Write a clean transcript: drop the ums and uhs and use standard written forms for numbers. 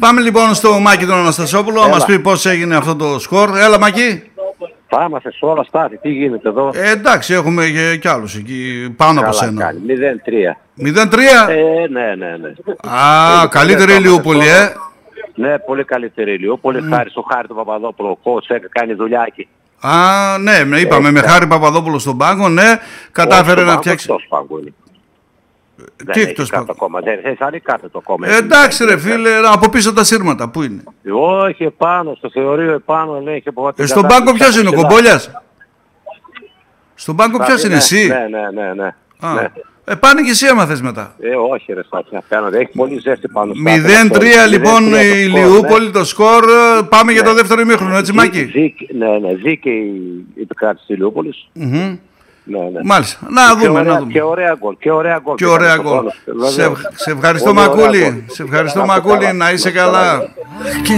Πάμε λοιπόν στο Μάκη τον Αναστασόπουλο, να μας πει πώς έγινε αυτό το σκορ. Έλα Μάκη. Πάμε σε όλα στάθη, τι γίνεται εδώ. Εντάξει, έχουμε κι άλλους εκεί πάνω από σένα. 0-3. 0-3. Ναι. Α, καλύτερη η Ηλιούπολη, Ναι, πολύ καλύτερη η Ηλιούπολη. Χάρη στο Χάρη του Παπαδόπουλου, ο coach κάνει δουλειάκι. Α, ναι, είπαμε με Χάρη Παπαδόπουλο στον πάγκο, ναι, κατάφερε να φτιάξει. Τι εκτός πάγκο ακόμα, δεν θες άλλη κάρτα το κόμμα. Εντάξει ρε φίλε, από πίσω τα σύρματα, πού είναι? Όχι, επάνω, στο θεωρείο επάνω, λέει, έχει αποβάτει. Στον πάγκο ποιος είναι, ο Κομπόλιας? Στον πάγκο ποιος είναι, εσύ? Ναι. Πάνε και εσύ άμα θες μετά. Όχι ρε Στάθη, έχει πολύ ζέστη πάνω. 0-3 λοιπόν η Ηλιούπολη το σκορ. Πάμε για το δεύτερο ημίχρονο, έτσι Μάκη? Ναι, δίκαιη η επικράτηση της Ηλιούπολης. Μάλιστα, να δούμε. Και ωραία γκολ. Σε ευχαριστώ Μακούλη, να είσαι καλά.